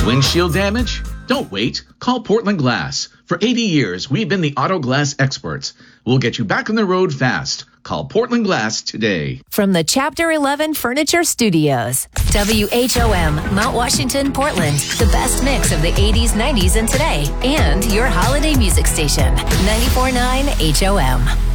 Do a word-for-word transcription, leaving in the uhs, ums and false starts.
Windshield damage? Don't wait. Call Portland Glass. For eighty years, we've been the auto glass experts. We'll get you back on the road fast. Call Portland Glass today. From the Chapter eleven Furniture Studios, W H O M, Mount Washington, Portland. The best mix of the eighties, nineties, and today. And your holiday music station, ninety-four point nine H O M.